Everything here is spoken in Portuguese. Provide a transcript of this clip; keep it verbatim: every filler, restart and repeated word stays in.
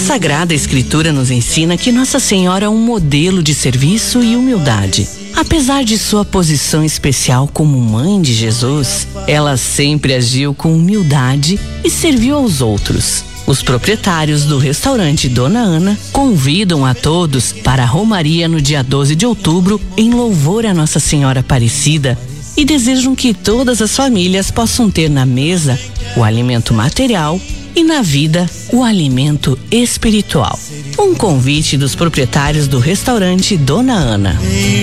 Sagrada Escritura nos ensina que Nossa Senhora é um modelo de serviço e humildade. Apesar de sua posição especial como mãe de Jesus, ela sempre agiu com humildade e serviu aos outros. Os proprietários do restaurante Dona Ana convidam a todos para a Romaria no dia doze de outubro em louvor a Nossa Senhora Aparecida e desejam que todas as famílias possam ter na mesa o alimento material e na vida o alimento espiritual. Um convite dos proprietários do restaurante Dona Ana.